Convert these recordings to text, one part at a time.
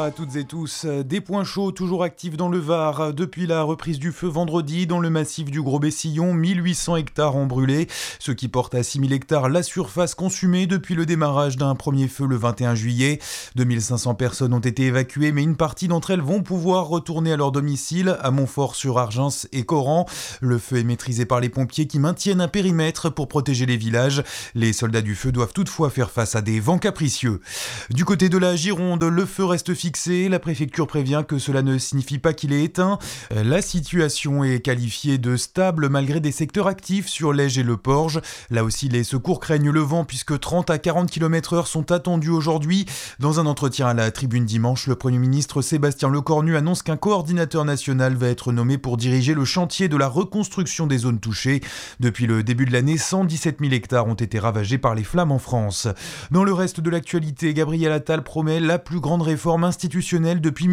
à toutes et tous. Des points chauds toujours actifs dans le Var. Depuis la reprise du feu vendredi, dans le massif du Gros-Bessillon, 1800 hectares ont brûlé, ce qui porte à 6000 hectares la surface consumée depuis le démarrage d'un premier feu le 21 juillet. 2500 personnes ont été évacuées, mais une partie d'entre elles vont pouvoir retourner à leur domicile, à Montfort-sur-Argens et Coran. Le feu est maîtrisé par les pompiers qui maintiennent un périmètre pour protéger les villages. Les soldats du feu doivent toutefois faire face à des vents capricieux. Du côté de la Gironde, le feu reste fixé. La préfecture prévient que cela ne signifie pas qu'il est éteint. La situation est qualifiée de stable malgré des secteurs actifs sur l'Ège et le Porge. Là aussi, les secours craignent le vent puisque 30 à 40 km/h sont attendus aujourd'hui. Dans un entretien à la Tribune dimanche, le Premier ministre Sébastien Lecornu annonce qu'un coordinateur national va être nommé pour diriger le chantier de la reconstruction des zones touchées. Depuis le début de l'année, 117 000 hectares ont été ravagés par les flammes en France. Dans le reste de l'actualité, Gabriel Attal promet la plus grande réforme institutionnelle depuis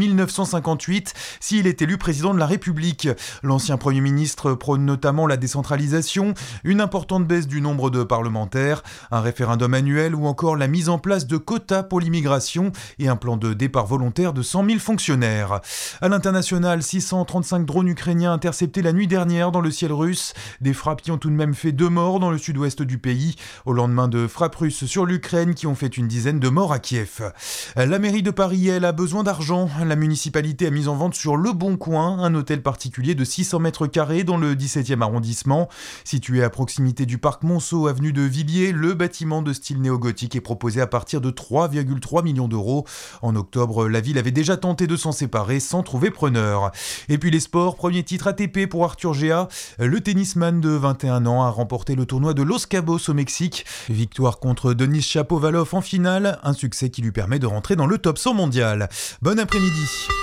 1958 s'il est élu président de la République. L'ancien Premier ministre prône notamment la décentralisation, une importante baisse du nombre de parlementaires, un référendum annuel ou encore la mise en place de quotas pour l'immigration et un plan de départ volontaire de 100 000 fonctionnaires. À l'international, 635 drones ukrainiens interceptés la nuit dernière dans le ciel russe. Des frappes qui ont tout de même fait 2 morts dans le sud-ouest du pays, au lendemain de frappes russes sur l'Ukraine qui ont fait une dizaine de morts à Kiev. La mairie de Paris, elle, a besoin d'argent. La municipalité a mis en vente sur Le Bon Coin un hôtel particulier de 600 mètres carrés dans le 17e arrondissement. Situé à proximité du parc Monceau, avenue de Villiers, le bâtiment de style néo-gothique est proposé à partir de 3,3 millions d'euros. En octobre, la ville avait déjà tenté de s'en séparer sans trouver preneur. Et puis les sports, premier titre ATP pour Arthur Gea. Le tennisman de 21 ans a remporté le tournoi de Los Cabos au Mexique. Victoire contre Denis Shapovalov en finale, un succès qui lui permet de rentrer dans le top 100 mondial. Bon après-midi.